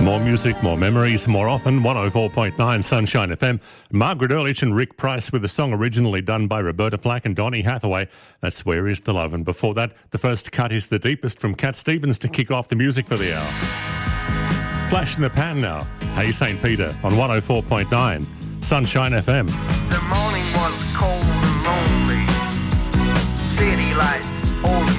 More music, more memories, more often. 104.9 Sunshine FM. Margaret Ehrlich and Rick Price with a song originally done by Roberta Flack and Donny Hathaway. That's Where Is the Love? And before that, the first cut is The Deepest from Cat Stevens to kick off the music for the hour. Flash in the pan now. Hey St. Peter on 104.9 Sunshine FM. The morning was cold and lonely. City lights